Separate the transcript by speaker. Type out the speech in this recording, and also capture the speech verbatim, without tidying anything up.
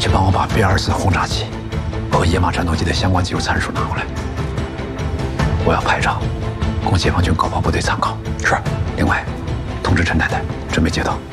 Speaker 1: 去帮我把 B 二四轰炸机和野马战斗机的相关技术参数拿过来。我要拍照，供解放军高炮部队参考。是。另外，通知陈太太准备接到。